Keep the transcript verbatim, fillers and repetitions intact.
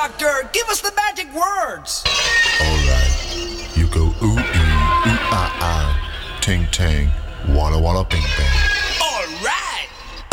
doctor. Give us the magic words. Alright. You go ooh, ee, ooh, ah, ah. Ting, tang. Walla, walla, bing, bang.